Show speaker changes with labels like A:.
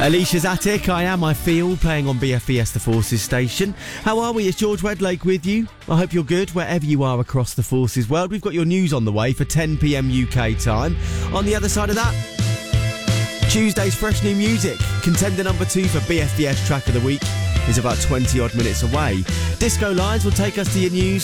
A: Alicia's Attic, I Am, I Feel, playing on BFBS The Forces station. How are we? It's George Redlake with you. I hope you're good wherever you are across the Forces world. We've got your news on the way for 10 p.m. UK time. On the other side of that, Tuesday's fresh new music. Contender number 2 for BFBS Track of the Week is about 20 odd minutes away. Disco Lines will take us to your news